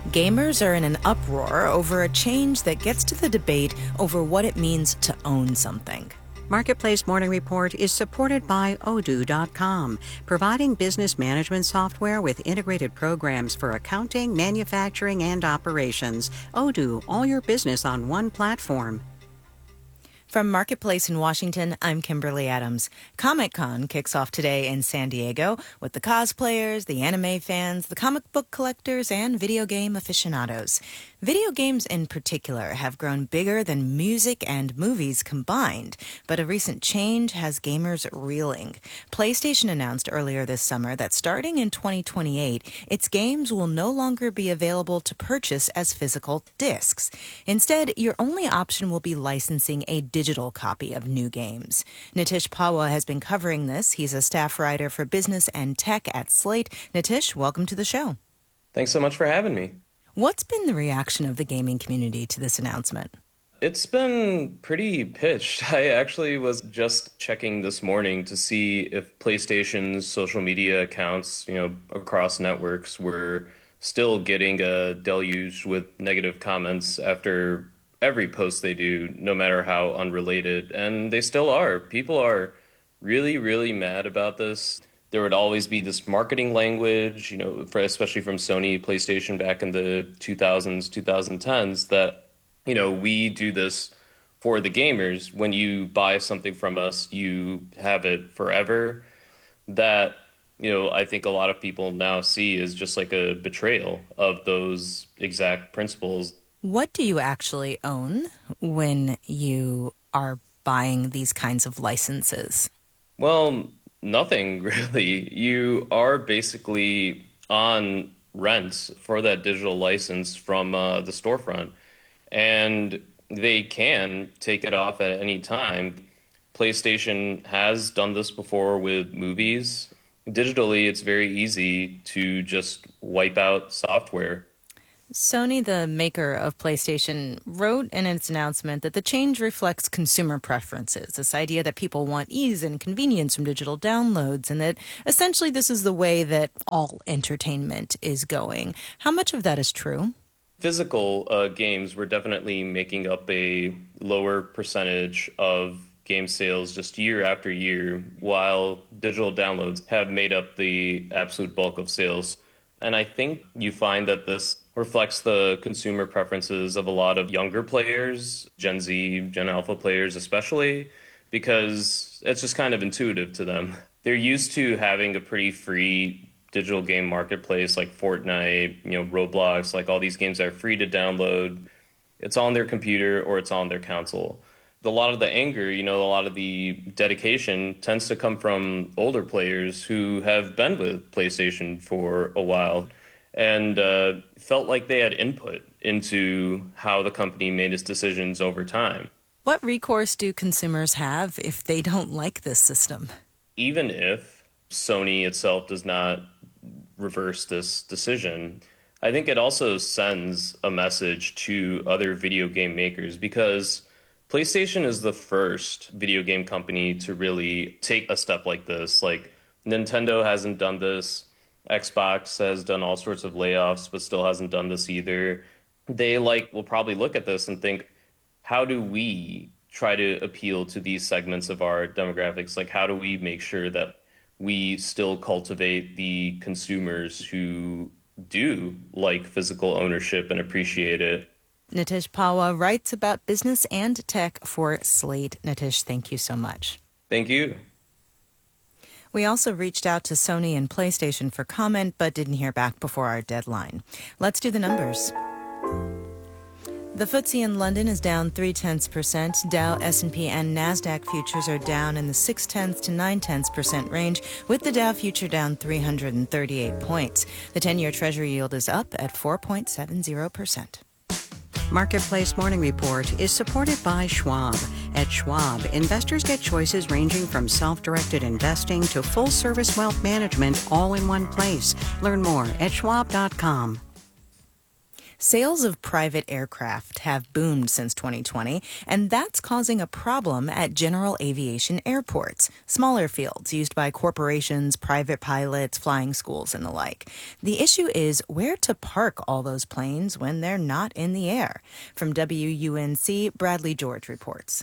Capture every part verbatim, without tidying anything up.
Gamers are in an uproar over a change that gets to the debate over what it means to own something. Marketplace Morning Report is supported by Odoo dot com, providing business management software with integrated programs for accounting, manufacturing, and operations. Odoo, all your business on one platform. From Marketplace in Washington, I'm Kimberly Adams. Comic-Con kicks off today in San Diego with the cosplayers, the anime fans, the comic book collectors, and video game aficionados. Video games in particular have grown bigger than music and movies combined, but a recent change has gamers reeling. PlayStation announced earlier this summer that starting in twenty twenty-eight, its games will no longer be available to purchase as physical discs. Instead, your only option will be licensing a digital copy of new games. Nitish Pawa has been covering this. He's a staff writer for business and tech at Slate. Nitish, welcome to the show. Thanks so much for having me. What's been the reaction of the gaming community to this announcement? It's been pretty pitched. I actually was just checking this morning to see if PlayStation's social media accounts, you know, across networks were still getting a deluge with negative comments after every post they do, no matter how unrelated. And they still are. People are really, really mad about this. There would always be this marketing language, you know, for, especially from Sony, PlayStation back in the two thousands, twenty tens, that, you know, we do this for the gamers. When you buy something from us, you have it forever. That, you know, I think a lot of people now see is just like a betrayal of those exact principles. What do you actually own when you are buying these kinds of licenses? Well, nothing really. You are basically on rent for that digital license from uh, the storefront, and they can take it off at any time. PlayStation has done this before with movies. Digitally, it's very easy to just wipe out software. Sony, the maker of PlayStation, wrote in its announcement that the change reflects consumer preferences, this idea that people want ease and convenience from digital downloads, and that essentially this is the way that all entertainment is going. How much of that is true? Physical uh, games were definitely making up a lower percentage of game sales just year after year, while digital downloads have made up the absolute bulk of sales. And I think you find that this reflects the consumer preferences of a lot of younger players, Gen Z, Gen Alpha players especially, because it's just kind of intuitive to them. They're used to having a pretty free digital game marketplace like Fortnite, you know, Roblox, like all these games that are free to download. It's on their computer or it's on their console. A lot of the anger, you know, a lot of the dedication tends to come from older players who have been with PlayStation for a while and uh, felt like they had input into how the company made its decisions over time. What recourse do consumers have if they don't like this system? Even if Sony itself does not reverse this decision, I think it also sends a message to other video game makers, because PlayStation is the first video game company to really take a step like this. Like, Nintendo hasn't done this. Xbox has done all sorts of layoffs, but still hasn't done this either. They like will probably look at this and think, how do we try to appeal to these segments of our demographics? Like, how do we make sure that we still cultivate the consumers who do like physical ownership and appreciate it? Nitish Pawa writes about business and tech for Slate. Nitish, thank you so much. Thank you. We also reached out to Sony and PlayStation for comment, but didn't hear back before our deadline. Let's do the numbers. The F T S E in London is down three tenths percent. Dow, S and P, and NASDAQ futures are down in the six tenths to nine tenths percent range, with the Dow future down three hundred thirty-eight points. The ten-year Treasury yield is up at four point seven zero percent. Marketplace Morning Report is supported by Schwab. At Schwab, investors get choices ranging from self-directed investing to full-service wealth management all in one place. Learn more at schwab dot com. Sales of private aircraft have boomed since twenty twenty, and that's causing a problem at general aviation airports, smaller fields used by corporations, private pilots, flying schools, and the like. The issue is where to park all those planes when they're not in the air. From W U N C, Bradley George reports.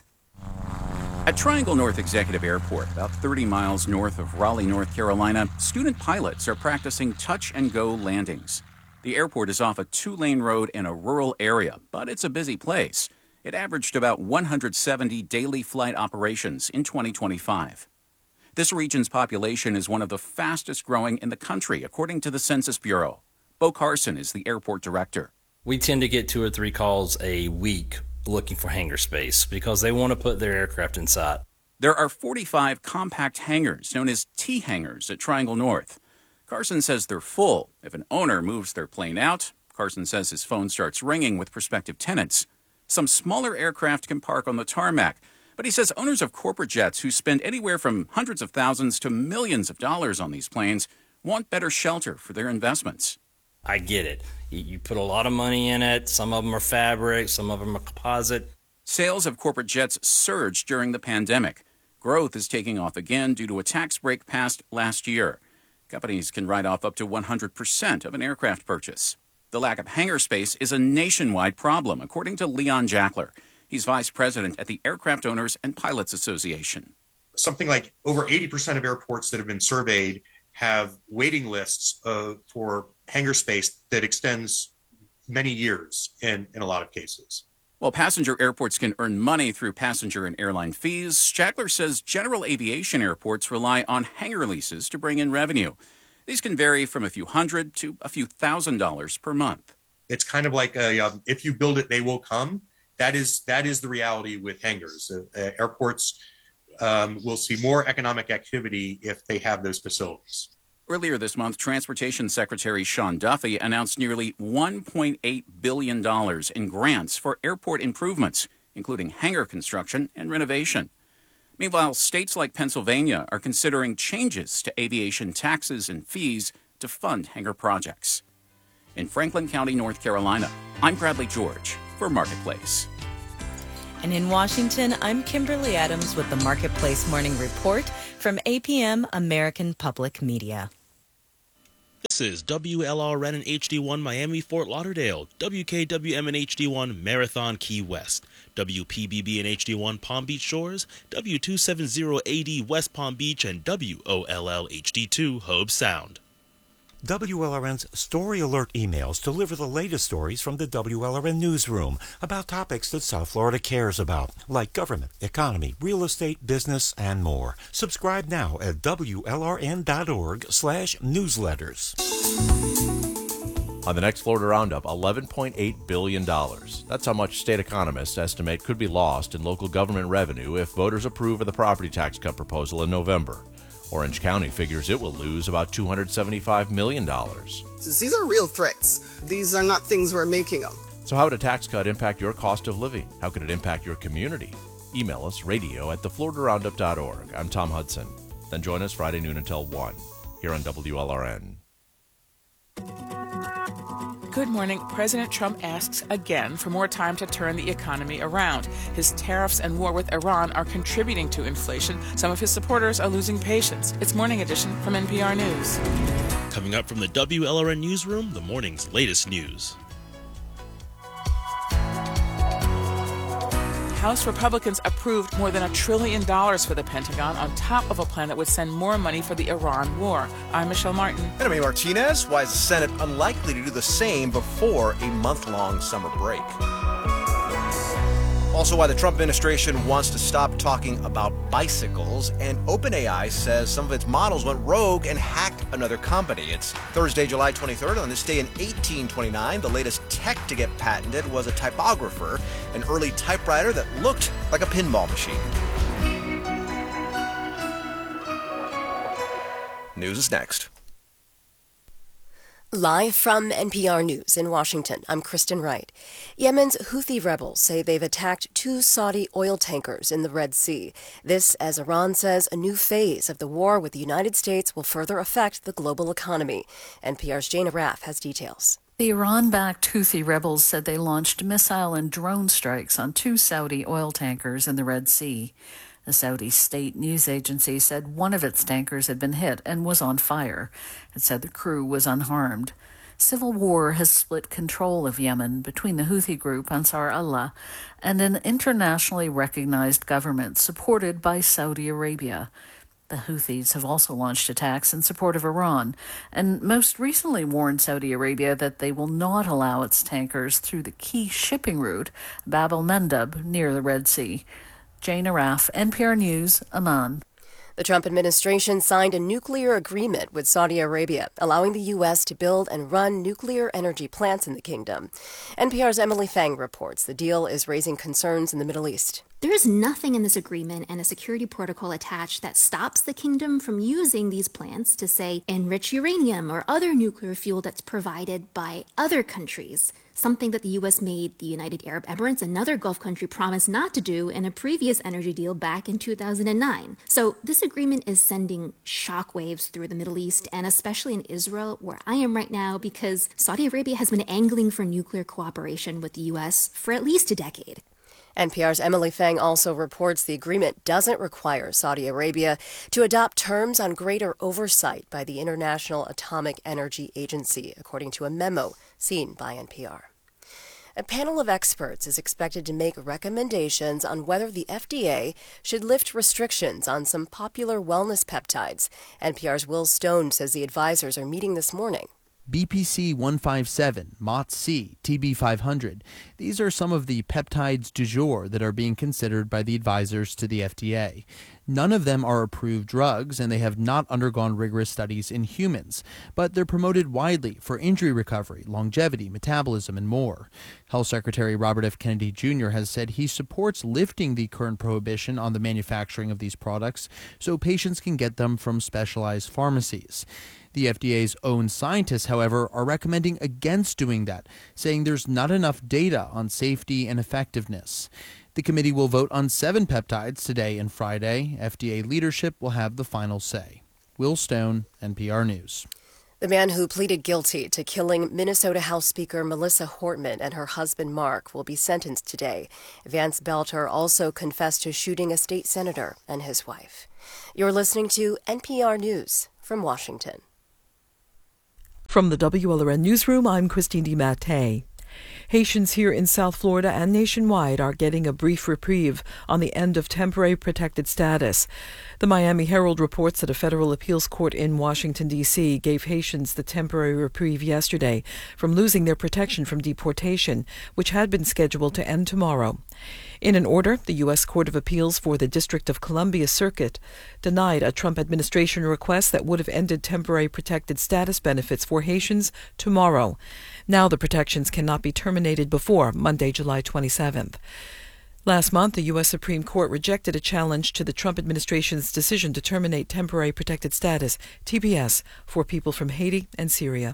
At Triangle North Executive Airport, about thirty miles north of Raleigh, North Carolina, student pilots are practicing touch-and-go landings. The airport is off a two-lane road in a rural area, but it's a busy place. It averaged about one hundred seventy daily flight operations in twenty twenty-five. This region's population is one of the fastest growing in the country, according to the Census Bureau. Bo Carson is the airport director. We tend to get two or three calls a week looking for hangar space because they want to put their aircraft inside. There are forty-five compact hangars known as T-hangars at Triangle North. Carson says they're full. If an owner moves their plane out, Carson says his phone starts ringing with prospective tenants. Some smaller aircraft can park on the tarmac, but he says owners of corporate jets who spend anywhere from hundreds of thousands to millions of dollars on these planes want better shelter for their investments. I get it. You put a lot of money in it. Some of them are fabric, some of them are composite. Sales of corporate jets surged during the pandemic. Growth is taking off again due to a tax break passed last year. Companies can write off up to one hundred percent of an aircraft purchase. The lack of hangar space is a nationwide problem, according to Leon Jackler. He's vice president at the Aircraft Owners and Pilots Association. Something like over eighty percent of airports that have been surveyed have waiting lists uh, for hangar space that extends many years in, in a lot of cases. While passenger airports can earn money through passenger and airline fees, Jackler says general aviation airports rely on hangar leases to bring in revenue. These can vary from a few hundred to a few thousand dollars per month. It's kind of like a, um, if you build it, they will come. That is that is the reality with hangars. Uh, uh, airports um, will see more economic activity if they have those facilities. Earlier this month, Transportation Secretary Sean Duffy announced nearly one point eight billion dollars in grants for airport improvements, including hangar construction and renovation. Meanwhile, states like Pennsylvania are considering changes to aviation taxes and fees to fund hangar projects. In Franklin County, North Carolina, I'm Bradley George for Marketplace. And in Washington, I'm Kimberly Adams with the Marketplace Morning Report from A P M American Public Media. This is W L R N and H D one Miami Fort Lauderdale, W K W M and H D one Marathon Key West, W P B B and H D one Palm Beach Shores, W two seventy A D West Palm Beach, and W O L L H D two Hobe Sound. W L R N's Story Alert emails deliver the latest stories from the W L R N newsroom about topics that South Florida cares about, like government, economy, real estate, business, and more. Subscribe now at W L R N dot org slash newsletters. On the next Florida Roundup, eleven point eight billion dollars. That's how much state economists estimate could be lost in local government revenue if voters approve of the property tax cut proposal in November. Orange County figures it will lose about two hundred seventy-five million dollars. These are real threats. These are not things we're making up. So how would a tax cut impact your cost of living? How could it impact your community? Email us radio at the florida roundup dot org. I'm Tom Hudson. Then join us Friday noon until one here on W L R N. Good morning. President Trump asks again for more time to turn the economy around. His tariffs and war with Iran are contributing to inflation. Some of his supporters are losing patience. It's Morning Edition from N P R News. Coming up from the W L R N Newsroom, the morning's latest news. House Republicans approved more than a trillion dollars for the Pentagon on top of a plan that would send more money for the Iran war. I'm Michelle Martin. And I'm Amy Martinez. Why is the Senate unlikely to do the same before a month-long summer break? Also, why the Trump administration wants to stop talking about bicycles, and OpenAI says some of its models went rogue and hacked another company. It's Thursday, July twenty-third. On this day in eighteen twenty-nine, the latest tech to get patented was a typographer, an early typewriter that looked like a pinball machine. News is next. Live from N P R News in Washington, I'm Kristen Wright. Yemen's Houthi rebels say they've attacked two Saudi oil tankers in the Red Sea. This, as Iran says, a new phase of the war with the United States will further affect the global economy. N P R's Jane Arraf has details. The Iran-backed Houthi rebels said they launched missile and drone strikes on two Saudi oil tankers in the Red Sea. The Saudi state news agency said one of its tankers had been hit and was on fire. It said the crew was unharmed. Civil war has split control of Yemen between the Houthi group Ansar Allah and an internationally recognized government supported by Saudi Arabia. The Houthis have also launched attacks in support of Iran and most recently warned Saudi Arabia that they will not allow its tankers through the key shipping route, Bab el-Mandab, near the Red Sea. Jane Araf, N P R News, Amman. The Trump administration signed a nuclear agreement with Saudi Arabia, allowing the U S to build and run nuclear energy plants in the kingdom. N P R's Emily Fang reports the deal is raising concerns in the Middle East. There is nothing in this agreement and a security protocol attached that stops the kingdom from using these plants to, say, enrich uranium or other nuclear fuel that's provided by other countries, something that the U S made the United Arab Emirates, another Gulf country, promise not to do in a previous energy deal back in two thousand nine. So this agreement is sending shockwaves through the Middle East and especially in Israel, where I am right now, because Saudi Arabia has been angling for nuclear cooperation with the U S for at least a decade. N P R's Emily Fang also reports the agreement doesn't require Saudi Arabia to adopt terms on greater oversight by the International Atomic Energy Agency, according to a memo seen by N P R. A panel of experts is expected to make recommendations on whether the F D A should lift restrictions on some popular wellness peptides. N P R's Will Stone says the advisors are meeting this morning. B P C one fifty-seven, M O T C, T B five hundred. These are some of the peptides du jour that are being considered by the advisors to the F D A. None of them are approved drugs, and they have not undergone rigorous studies in humans, but they're promoted widely for injury recovery, longevity, metabolism, and more. Health Secretary Robert F. Kennedy Junior has said he supports lifting the current prohibition on the manufacturing of these products so patients can get them from specialized pharmacies. The F D A's own scientists, however, are recommending against doing that, saying there's not enough data on safety and effectiveness. The committee will vote on seven peptides today and Friday. F D A leadership will have the final say. Will Stone, N P R News. The man who pleaded guilty to killing Minnesota House Speaker Melissa Hortman and her husband Mark will be sentenced today. Vance Belter also confessed to shooting a state senator and his wife. You're listening to N P R News from Washington. From the W L R N Newsroom, I'm Christine DiMattei. Haitians here in South Florida and nationwide are getting a brief reprieve on the end of temporary protected status. The Miami Herald reports that a federal appeals court in Washington, D C gave Haitians the temporary reprieve yesterday from losing their protection from deportation, which had been scheduled to end tomorrow. In an order, the U S Court of Appeals for the District of Columbia Circuit denied a Trump administration request that would have ended temporary protected status benefits for Haitians tomorrow. Now the protections cannot be terminated before Monday, July twenty-seventh. Last month, the U S Supreme Court rejected a challenge to the Trump administration's decision to terminate temporary protected status, T P S, for people from Haiti and Syria.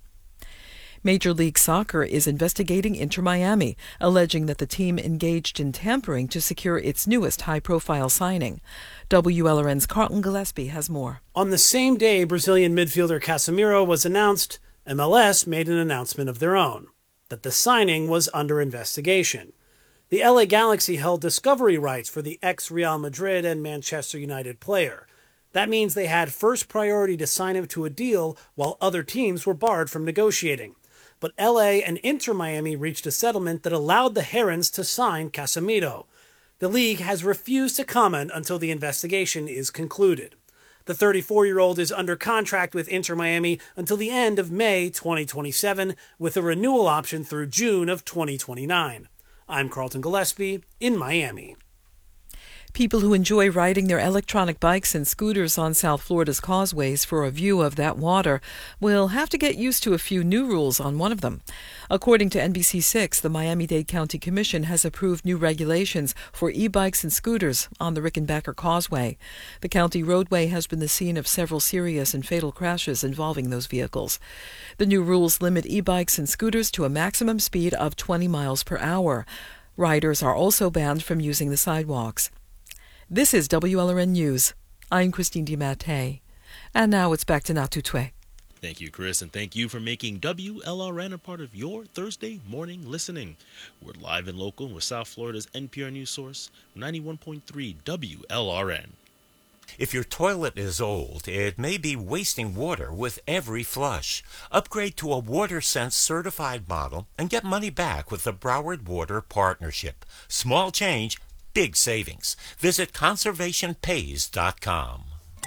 Major League Soccer is investigating Inter Miami, alleging that the team engaged in tampering to secure its newest high-profile signing. W L R N's Carlton Gillespie has more. On the same day Brazilian midfielder Casemiro was announced, M L S made an announcement of their own, that the signing was under investigation. The L A Galaxy held discovery rights for the ex-Real Madrid and Manchester United player. That means they had first priority to sign him to a deal while other teams were barred from negotiating. But L A and Inter Miami reached a settlement that allowed the Herons to sign Casemiro. The league has refused to comment until the investigation is concluded. The thirty-four-year-old is under contract with Inter Miami until the end of May twenty twenty-seven, with a renewal option through June of twenty twenty-nine. I'm Carlton Gillespie in Miami. People who enjoy riding their electronic bikes and scooters on South Florida's causeways for a view of that water will have to get used to a few new rules on one of them. According to N B C six, the Miami-Dade County Commission has approved new regulations for e-bikes and scooters on the Rickenbacker Causeway. The county roadway has been the scene of several serious and fatal crashes involving those vehicles. The new rules limit e-bikes and scooters to a maximum speed of twenty miles per hour. Riders are also banned from using the sidewalks. This is W L R N News. I'm Christine DiMattei. And now it's back to Natutwe. Thank you, Chris, and thank you for making W L R N a part of your Thursday morning listening. We're live and local with South Florida's N P R News Source, ninety-one point three W L R N. If your toilet is old, it may be wasting water with every flush. Upgrade to a WaterSense certified model and get money back with the Broward Water Partnership. Small change, big savings. Visit conservation pays dot com.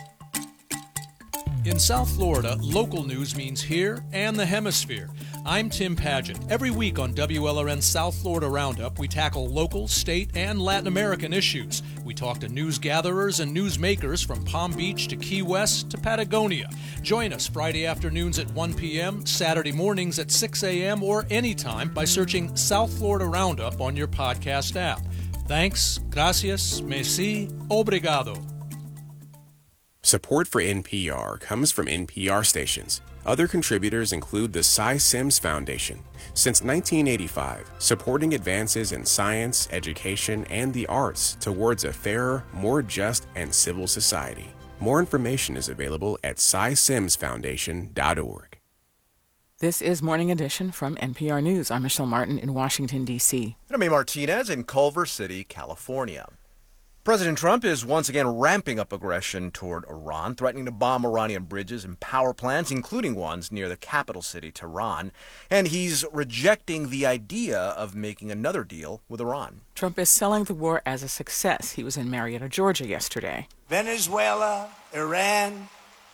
In South Florida, local news means here and the hemisphere. I'm Tim Paget. Every week on W L R N South Florida Roundup, we tackle local, state, and Latin American issues. We talk to news gatherers and news makers from Palm Beach to Key West to Patagonia. Join us Friday afternoons at one p.m., Saturday mornings at six a.m., or anytime by searching South Florida Roundup on your podcast app. Thanks, gracias, merci, obrigado. Support for N P R comes from N P R stations. Other contributors include the Cy Sims Foundation. Since nineteen eighty-five, supporting advances in science, education, and the arts towards a fairer, more just, and civil society. More information is available at cy sims foundation dot org. This is Morning Edition from N P R News. I'm Michelle Martin in Washington, D C. And I'm A. Martinez in Culver City, California. President Trump is once again ramping up aggression toward Iran, threatening to bomb Iranian bridges and power plants, including ones near the capital city, Tehran. And he's rejecting the idea of making another deal with Iran. Trump is selling the war as a success. He was in Marietta, Georgia yesterday. Venezuela, Iran,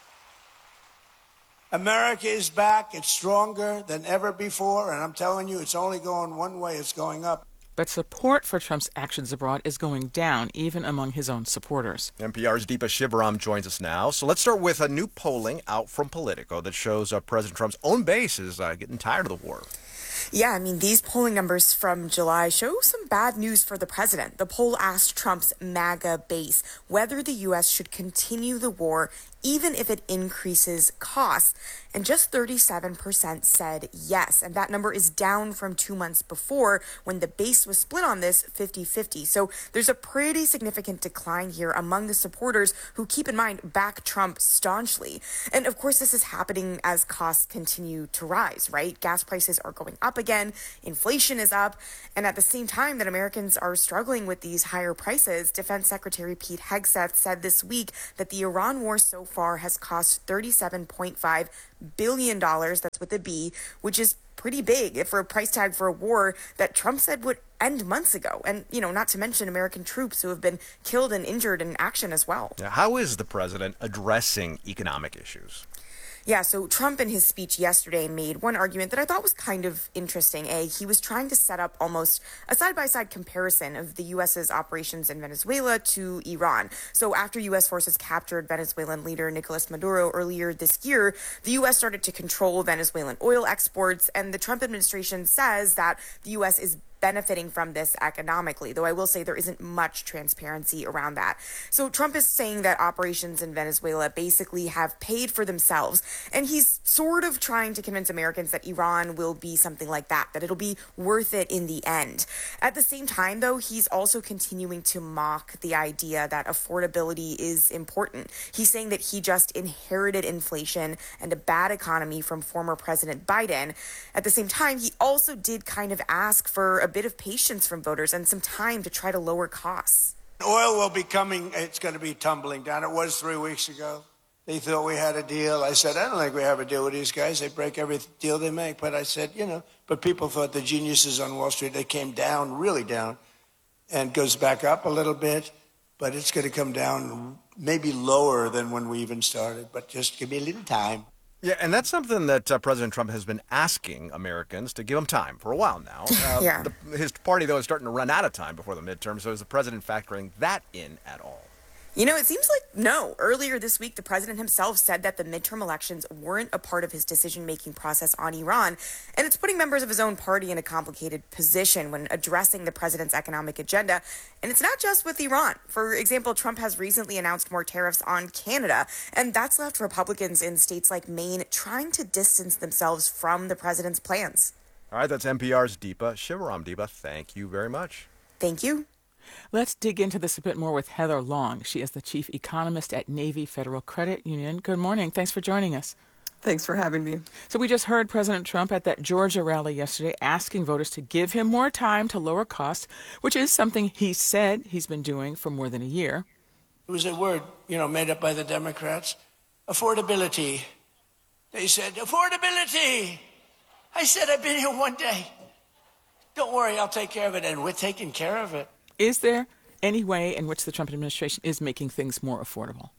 America is back. It's stronger than ever before. And I'm telling you, it's only going one way. It's going up. But support for Trump's actions abroad is going down, even among his own supporters. N P R's Deepa Shivaram joins us now. So let's start with a new polling out from Politico that shows uh, President Trump's own base is uh, getting tired of the war. Yeah, I mean, these polling numbers from July show some bad news for the president. The poll asked Trump's MAGA base whether the U S should continue the war even if it increases costs. And just thirty-seven percent said yes. And that number is down from two months before when the base was split on this fifty-fifty. So there's a pretty significant decline here among the supporters who, keep in mind, back Trump staunchly. And of course, this is happening as costs continue to rise, right? Gas prices are going up again. Inflation is up. And at the same time that Americans are struggling with these higher prices, Defense Secretary Pete Hegseth said this week that the Iran war so far has cost thirty-seven point five billion dollars, that's with a B, which is pretty big for a price tag for a war that Trump said would end months ago. And, you know, not to mention American troops who have been killed and injured in action as well. Now, how is the president addressing economic issues? Yeah, so Trump in his speech yesterday made one argument that I thought was kind of interesting. A, he was trying to set up almost a side-by-side comparison of the U S's operations in Venezuela to Iran. So after U S forces captured Venezuelan leader Nicolas Maduro earlier this year, the U S started to control Venezuelan oil exports, and the Trump administration says that the U S is benefiting from this economically, though I will say there isn't much transparency around that. So Trump is saying that operations in Venezuela basically have paid for themselves, and he's sort of trying to convince Americans that Iran will be something like that, that it'll be worth it in the end. At the same time, though, he's also continuing to mock the idea that affordability is important. He's saying that he just inherited inflation and a bad economy from former President Biden. At the same time, he also did kind of ask for a bit of patience from voters and some time to try to lower costs. Oil will be coming, it's going to be tumbling down. It was three weeks ago. They thought we had a deal. I said, I don't think we have a deal with these guys. They break every deal they make. But I said, you know, but people thought the geniuses on Wall Street, they came down, really down, and goes back up a little bit. But it's going to come down maybe lower than when we even started. But just give me a little time. Yeah, and that's something that uh, President Trump has been asking Americans to give him time for a while now. Uh, yeah. the, his party, though, is starting to run out of time before the midterm, so is the president factoring that in at all? You know, it seems like no. Earlier this week, the president himself said that the midterm elections weren't a part of his decision-making process on Iran, and it's putting members of his own party in a complicated position when addressing the president's economic agenda. And it's not just with Iran. For example, Trump has recently announced more tariffs on Canada, and that's left Republicans in states like Maine trying to distance themselves from the president's plans. All right, that's N P R's Deepa Shivaram. Deepa, thank you very much. Thank you. Let's dig into this a bit more with Heather Long. She is the chief economist at Navy Federal Credit Union. Good morning. Thanks for joining us. Thanks for having me. So we just heard President Trump at that Georgia rally yesterday asking voters to give him more time to lower costs, which is something he said he's been doing for more than a year. It was a word, you know, made up by the Democrats. Affordability. They said, affordability. I said, I've been here one day. Don't worry, I'll take care of it, and we're taking care of it. Is there any way in which the Trump administration is making things more affordable?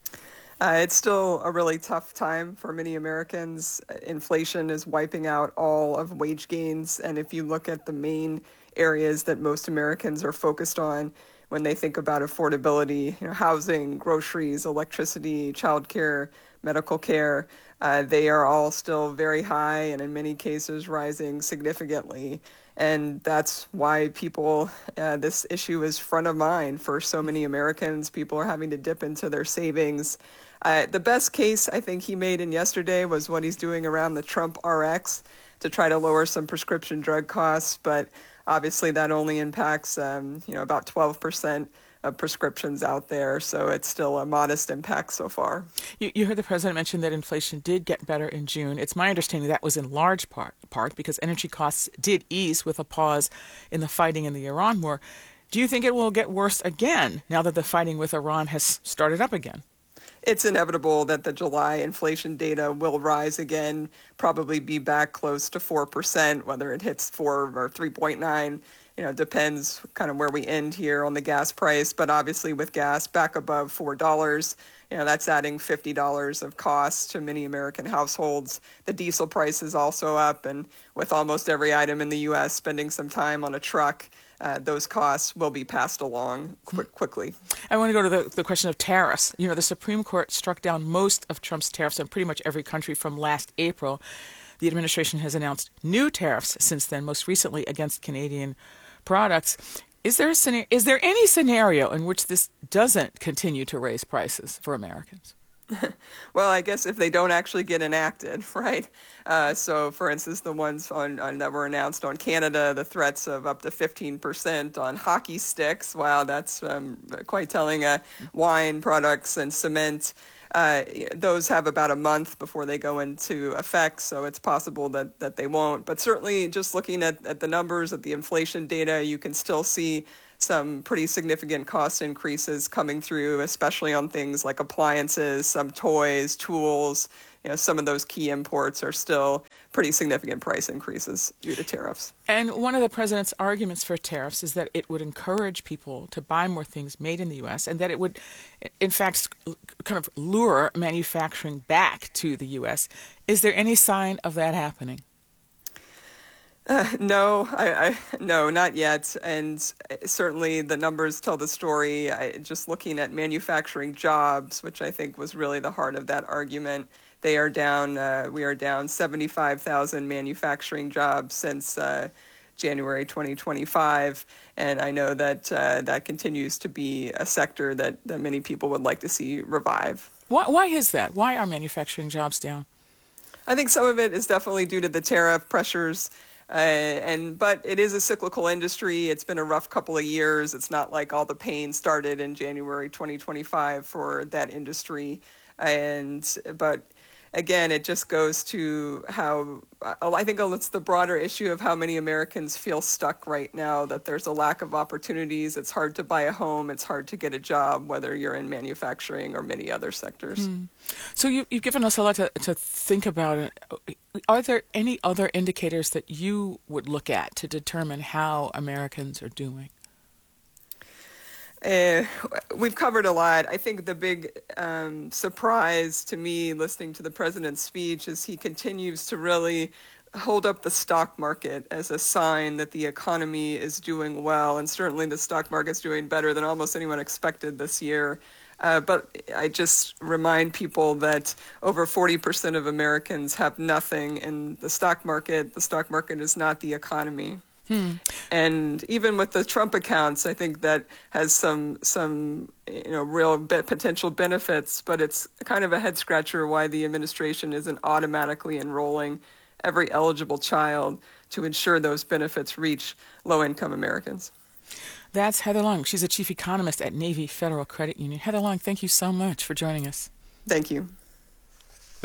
Uh, it's still a really tough time for many Americans. Inflation is wiping out all of wage gains. And if you look at the main areas that most Americans are focused on when they think about affordability, you know, housing, groceries, electricity, childcare, medical care, uh, they are all still very high and in many cases rising significantly. And that's why people, uh, this issue is front of mind for so many Americans. People are having to dip into their savings. Uh, the best case I think he made in yesterday was what he's doing around the Trump R X to try to lower some prescription drug costs. But obviously that only impacts, um, you know, about twelve percent of prescriptions out there. So it's still a modest impact so far. You, you heard the president mention that inflation did get better in June. It's my understanding that was in large part, part because energy costs did ease with a pause in the fighting in the Iran war. Do you think it will get worse again now that the fighting with Iran has started up again? It's inevitable that the July inflation data will rise again, probably be back close to four percent, whether it hits four or three point nine. You know, depends kind of where we end here on the gas price. But obviously with gas back above four dollars, you know, that's adding fifty dollars of cost to many American households. The diesel price is also up. And with almost every item in the U S spending some time on a truck, Uh, those costs will be passed along quick, quickly. I want to go to the, the question of tariffs. You know, the Supreme Court struck down most of Trump's tariffs on pretty much every country from last April. The administration has announced new tariffs since then, most recently against Canadian products. Is there a scenario, is there any scenario in which this doesn't continue to raise prices for Americans? Well, I guess if they don't actually get enacted, right? Uh, so, for instance, the ones on, on that were announced on Canada, the threats of up to fifteen percent on hockey sticks. Wow, that's um, quite telling. Uh, wine products and cement, uh, those have about a month before they go into effect, so it's possible that, that they won't. But certainly just looking at, at the numbers, at the inflation data, you can still see some pretty significant cost increases coming through, especially on things like appliances, some toys, tools. You know, some of those key imports are still pretty significant price increases due to tariffs. And one of the president's arguments for tariffs is that it would encourage people to buy more things made in the U S and that it would, in fact, kind of lure manufacturing back to the U S. Is there any sign of that happening? Uh, no, I, I, no, not yet. And certainly the numbers tell the story. I, just looking at manufacturing jobs, which I think was really the heart of that argument, they are down. Uh, we are down seventy-five thousand manufacturing jobs since uh, January twenty twenty-five. And I know that uh, that continues to be a sector that, that many people would like to see revive. Why, why is that? Why are manufacturing jobs down? I think some of it is definitely due to the tariff pressures. Uh, and but it is a cyclical industry. It's been a rough couple of years. It's not like all the pain started in January twenty twenty-five for that industry. And but again, it just goes to how I think it's the broader issue of how many Americans feel stuck right now, that there's a lack of opportunities. It's hard to buy a home. It's hard to get a job, whether you're in manufacturing or many other sectors. Mm. So you, you've given us a lot to, to think about. Are there any other indicators that you would look at to determine how Americans are doing? Uh, we've covered a lot. I think the big um, surprise to me listening to the president's speech is he continues to really hold up the stock market as a sign that the economy is doing well. And certainly the stock market's doing better than almost anyone expected this year. Uh, but I just remind people that over forty percent of Americans have nothing in the stock market. The stock market is not the economy. Hmm. And even with the Trump accounts, I think that has some some you know real be- potential benefits, but it's kind of a head scratcher why the administration isn't automatically enrolling every eligible child to ensure those benefits reach low-income Americans. That's Heather Long. She's a chief economist at Navy Federal Credit Union. Heather Long, thank you so much for joining us. Thank you.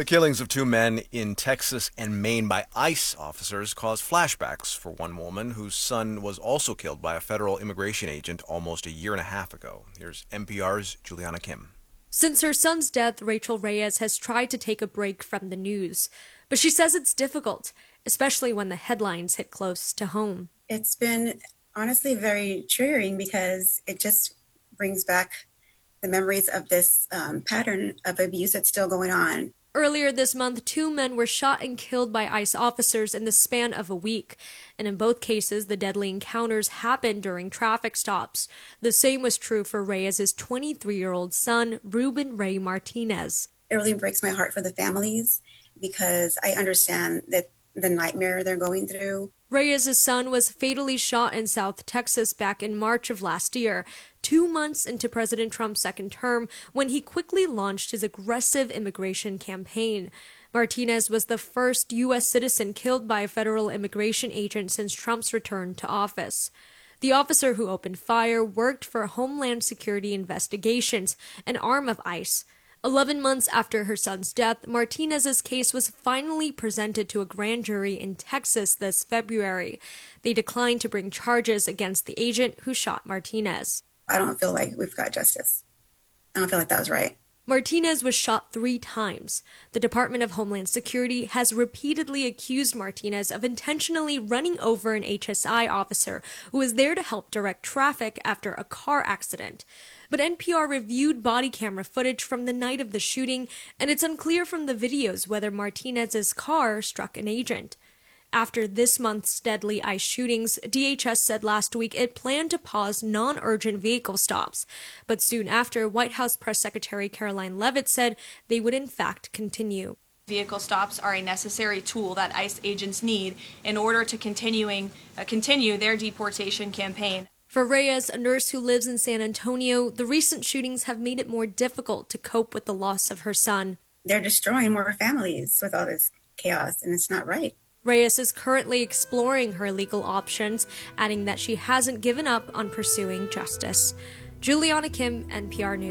The killings of two men in Texas and Maine by ICE officers caused flashbacks for one woman whose son was also killed by a federal immigration agent almost a year and a half ago. Here's N P R's Juliana Kim. Since her son's death, Rachel Reyes has tried to take a break from the news, but she says it's difficult, especially when the headlines hit close to home. It's been honestly very triggering because it just brings back the memories of this um, pattern of abuse that's still going on. Earlier this month, two men were shot and killed by ICE officers in the span of a week. And in both cases, the deadly encounters happened during traffic stops. The same was true for Reyes' twenty-three-year-old son, Ruben Ray Martinez. It really breaks my heart for the families because I understand that the nightmare they're going through. Reyes' son was fatally shot in South Texas back in March of last year, two months into President Trump's second term, when he quickly launched his aggressive immigration campaign. Martinez was the first U S citizen killed by a federal immigration agent since Trump's return to office. The officer who opened fire worked for Homeland Security Investigations, an arm of ICE. Eleven months after her son's death, Martinez's case was finally presented to a grand jury in Texas this February. They declined to bring charges against the agent who shot Martinez. I don't feel like we've got justice. I don't feel like that was right. Martinez was shot three times. The Department of Homeland Security has repeatedly accused Martinez of intentionally running over an H S I officer who was there to help direct traffic after a car accident. But N P R reviewed body camera footage from the night of the shooting, and it's unclear from the videos whether Martinez's car struck an agent. After this month's deadly ICE shootings, D H S said last week it planned to pause non-urgent vehicle stops. But soon after, White House Press Secretary Caroline Leavitt said they would in fact continue. Vehicle stops are a necessary tool that ICE agents need in order to continuing uh, continue their deportation campaign. For Reyes, a nurse who lives in San Antonio, the recent shootings have made it more difficult to cope with the loss of her son. They're destroying more families with all this chaos, and it's not right. Reyes is currently exploring her legal options, adding that she hasn't given up on pursuing justice. Juliana Kim, N P R News.